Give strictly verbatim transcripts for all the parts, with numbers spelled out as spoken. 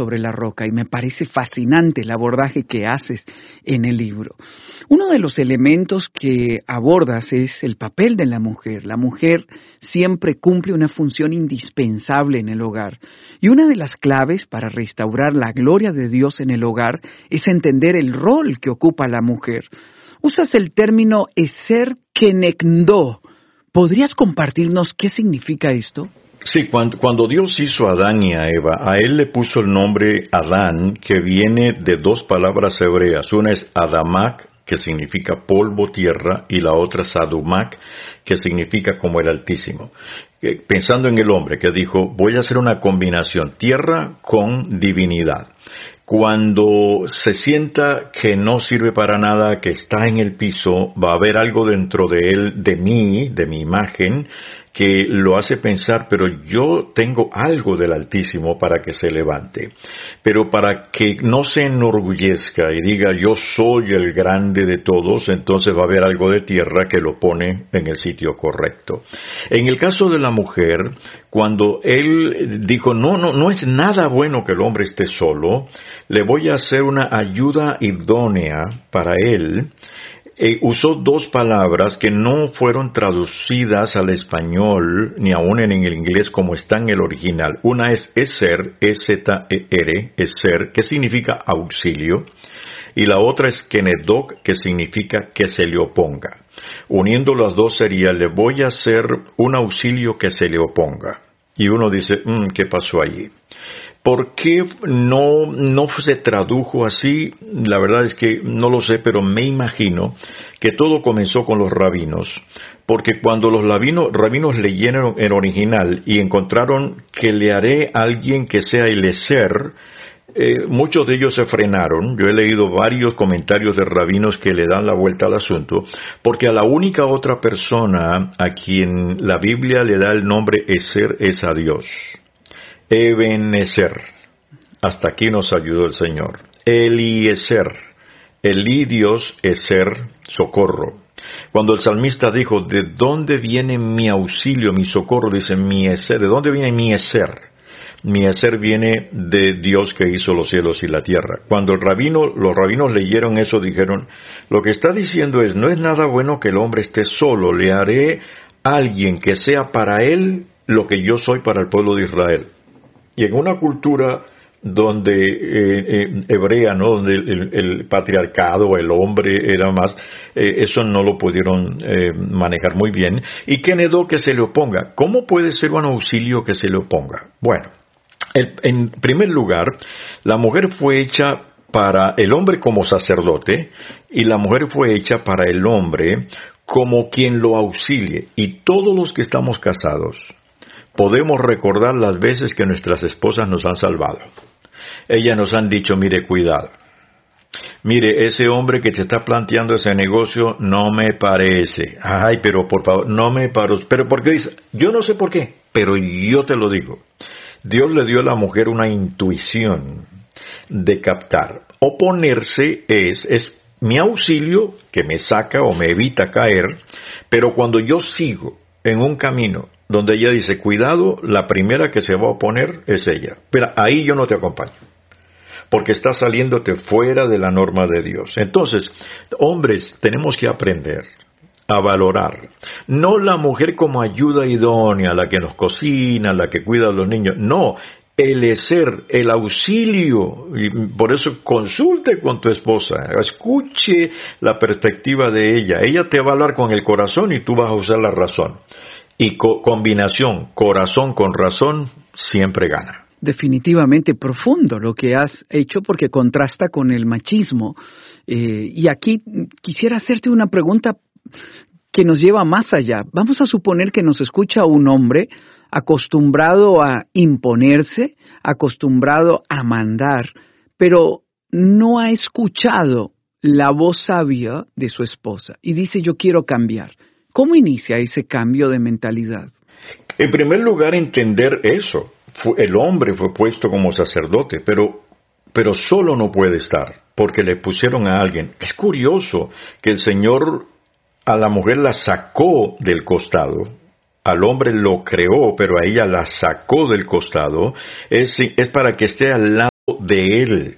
sobre la roca y me parece fascinante el abordaje que haces en el libro. Uno de los elementos que abordas es el papel de la mujer. La mujer siempre cumple una función indispensable en el hogar. Y una de las claves para restaurar la gloria de Dios en el hogar es entender el rol que ocupa la mujer. Usas el término eser kenekdo. ¿Podrías compartirnos qué significa esto? Sí, cuando, cuando Dios hizo a Adán y a Eva, a él le puso el nombre Adán, que viene de dos palabras hebreas. Una es Adamak, que significa polvo, tierra, y la otra es Adumak, que significa como el Altísimo. Pensando en el hombre que dijo, voy a hacer una combinación, tierra con divinidad. Cuando se sienta que no sirve para nada, que está en el piso, va a haber algo dentro de él, de mí, de mi imagen, que lo hace pensar, pero yo tengo algo del Altísimo para que se levante. Pero para que no se enorgullezca y diga, yo soy el grande de todos, entonces va a haber algo de tierra que lo pone en el sitio correcto. En el caso de la mujer, cuando él dijo, no, no, no es nada bueno que el hombre esté solo, le voy a hacer una ayuda idónea para él. Eh, usó dos palabras que no fueron traducidas al español, ni aún en el inglés como está en el original. Una es eser, E Z E R, eser, que significa auxilio, y la otra es kenedok, que significa que se le oponga. Uniendo las dos sería, le voy a hacer un auxilio que se le oponga. Y uno dice, mm, ¿qué pasó allí? ¿Por qué no, no se tradujo así? La verdad es que no lo sé, pero me imagino que todo comenzó con los rabinos, porque cuando los rabinos, rabinos leyeron el original y encontraron que le haré a alguien que sea el eser, eh, muchos de ellos se frenaron. Yo he leído varios comentarios de rabinos que le dan la vuelta al asunto, porque a la única otra persona a quien la Biblia le da el nombre eser es a Dios. Ebenezer, hasta aquí nos ayudó el Señor. Eliezer, Elí Dios, Ezer, socorro. Cuando el salmista dijo, ¿de dónde viene mi auxilio, mi socorro? Dice, mi Ezer, ¿de dónde viene mi Ezer? Mi Ezer viene de Dios que hizo los cielos y la tierra. Cuando el rabino, los rabinos leyeron eso, dijeron, lo que está diciendo es, no es nada bueno que el hombre esté solo, le haré a alguien que sea para él lo que yo soy para el pueblo de Israel. Y en una cultura donde eh, eh, hebrea, ¿no? Donde el, el, el patriarcado, el hombre era más, eh, eso no lo pudieron eh, manejar muy bien. Y kenedok, que se le oponga. ¿Cómo puede ser un auxilio que se le oponga? Bueno, el, en primer lugar, la mujer fue hecha para el hombre como sacerdote y la mujer fue hecha para el hombre como quien lo auxilie. Y todos los que estamos casados podemos recordar las veces que nuestras esposas nos han salvado. Ellas nos han dicho, mire, cuidado. Mire, ese hombre que te está planteando ese negocio no me parece. Ay, pero por favor, no me parece. Pero ¿por qué dice? Yo no sé por qué, pero yo te lo digo. Dios le dio a la mujer una intuición de captar. Oponerse es, es mi auxilio que me saca o me evita caer, pero cuando yo sigo en un camino donde ella dice, cuidado, la primera que se va a oponer es ella. Pero ahí yo no te acompaño, porque estás saliéndote fuera de la norma de Dios. Entonces, hombres, tenemos que aprender a valorar, no la mujer como ayuda idónea, la que nos cocina, la que cuida a los niños, no, el ser, el auxilio. Y por eso consulte con tu esposa, escuche la perspectiva de ella, ella te va a hablar con el corazón y tú vas a usar la razón. Y co- combinación, corazón con razón, siempre gana. Definitivamente profundo lo que has hecho porque contrasta con el machismo. Eh, y aquí quisiera hacerte una pregunta que nos lleva más allá. Vamos a suponer que nos escucha un hombre acostumbrado a imponerse, acostumbrado a mandar, pero no ha escuchado la voz sabia de su esposa y dice, yo quiero cambiar. ¿Cómo inicia ese cambio de mentalidad? En primer lugar, entender eso. El hombre fue puesto como sacerdote, pero, pero solo no puede estar, porque le pusieron a alguien. Es curioso que el Señor a la mujer la sacó del costado, al hombre lo creó, pero a ella la sacó del costado. Es, es para que esté al lado de Él.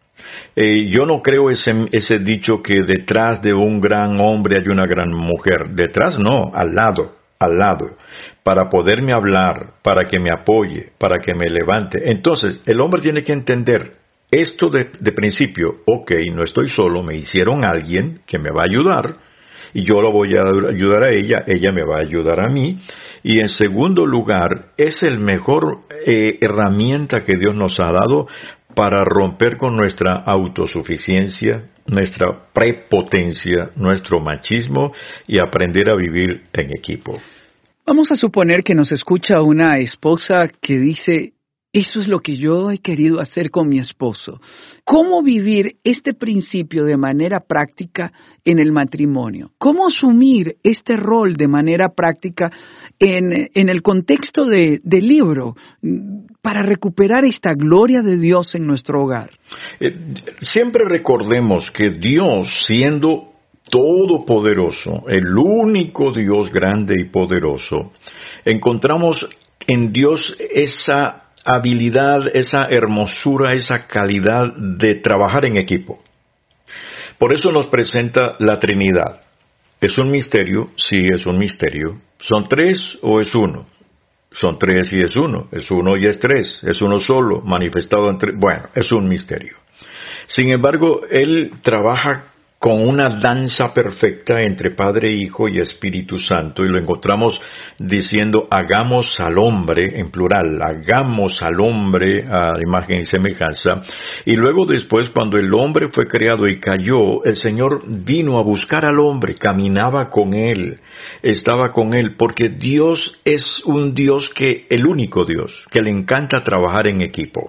Eh, yo no creo ese, ese dicho que detrás de un gran hombre hay una gran mujer. Detrás no, al lado, al lado. Para poderme hablar, para que me apoye, para que me levante. Entonces, el hombre tiene que entender esto de, de principio. Ok, no estoy solo, me hicieron alguien que me va a ayudar. Y yo lo voy a ayudar a ella, ella me va a ayudar a mí. Y en segundo lugar, es el mejor eh, herramienta que Dios nos ha dado para romper con nuestra autosuficiencia, nuestra prepotencia, nuestro machismo y aprender a vivir en equipo. Vamos a suponer que nos escucha una esposa que dice, eso es lo que yo he querido hacer con mi esposo. ¿Cómo vivir este principio de manera práctica en el matrimonio? ¿Cómo asumir este rol de manera práctica en, en el contexto de, del libro para recuperar esta gloria de Dios en nuestro hogar? Eh, siempre recordemos que Dios, siendo todopoderoso, el único Dios grande y poderoso, encontramos en Dios esa habilidad, esa hermosura, esa calidad de trabajar en equipo. Por eso nos presenta la Trinidad. ¿Es un misterio? Sí, es un misterio. ¿Son tres o es uno? Son tres y es uno. Es uno y es tres. Es uno solo, manifestado en tres. Bueno, es un misterio. Sin embargo, Él trabaja con una danza perfecta entre Padre, Hijo y Espíritu Santo, y lo encontramos diciendo, hagamos al hombre, en plural, hagamos al hombre a imagen y semejanza, y luego después, cuando el hombre fue creado y cayó, el Señor vino a buscar al hombre, caminaba con él, estaba con él, porque Dios es un Dios que, el único Dios, que le encanta trabajar en equipo.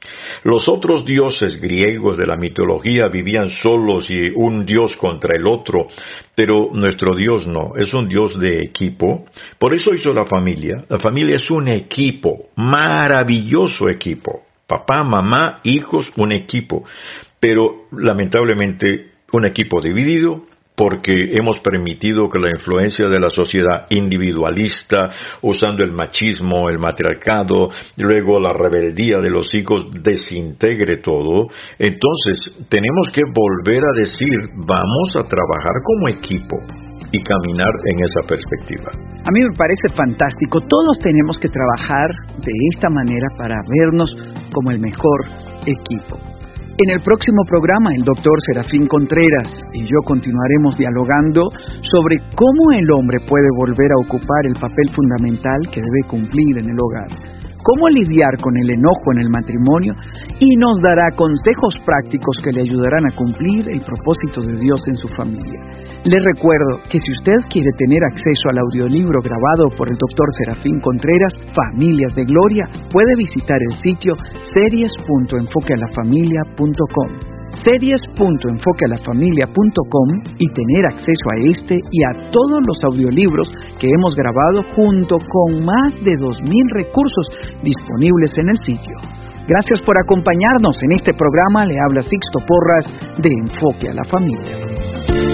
Los otros dioses griegos de la mitología vivían solos y un dios contra el otro, pero nuestro Dios no, es un Dios de equipo. Por eso hizo la familia. La familia es un equipo, maravilloso equipo. Papá, mamá, hijos, un equipo. Pero lamentablemente un equipo dividido, porque hemos permitido que la influencia de la sociedad individualista, usando el machismo, el matriarcado, luego la rebeldía de los hijos, desintegre todo. Entonces, tenemos que volver a decir, vamos a trabajar como equipo y caminar en esa perspectiva. A mí me parece fantástico. Todos tenemos que trabajar de esta manera para vernos como el mejor equipo. En el próximo programa, el doctor Serafín Contreras y yo continuaremos dialogando sobre cómo el hombre puede volver a ocupar el papel fundamental que debe cumplir en el hogar, cómo lidiar con el enojo en el matrimonio, y nos dará consejos prácticos que le ayudarán a cumplir el propósito de Dios en su familia. Les recuerdo que si usted quiere tener acceso al audiolibro grabado por el doctor Serafín Contreras, Familias de Gloria, puede visitar el sitio series punto enfoque a la familia punto com. series punto enfoque a la familia punto com y tener acceso a este y a todos los audiolibros que hemos grabado junto con más de dos mil recursos disponibles en el sitio. Gracias por acompañarnos en este programa. Le habla Sixto Porras de Enfoque a la Familia.